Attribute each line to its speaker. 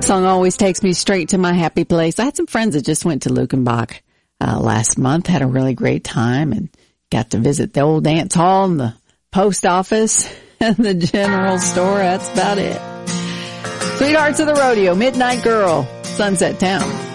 Speaker 1: Song always takes me straight to my happy place. I had some friends that just went to Lukenbach last month, had a really great time, and got to visit the old dance hall and the post office and the general store. That's about it. Sweethearts of the Rodeo, Midnight Girl, Sunset Town.